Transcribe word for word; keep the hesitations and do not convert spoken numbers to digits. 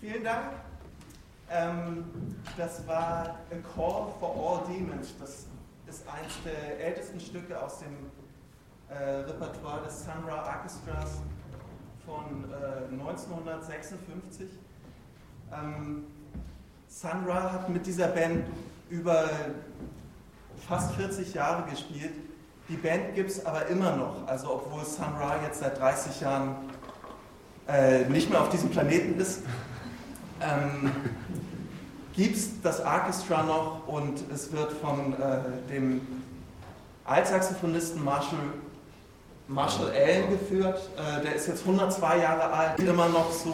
Vielen Dank. Ähm, das war A Call for All Demons. Das ist eines der ältesten Stücke aus dem äh, Repertoire des Sun Ra Orchestras von äh, neunzehnhundertsechsundfünfzig. Ähm, Sun Ra hat mit dieser Band über fast vierzig Jahre gespielt. Die Band gibt es aber immer noch, also obwohl Sun Ra jetzt seit dreißig Jahren äh, nicht mehr auf diesem Planeten ist, ähm, gibt es das Orchestra noch und es wird von äh, dem Altsaxophonisten Marshall, Marshall Allen geführt. Äh, der ist jetzt hundertzwei Jahre alt, immer noch so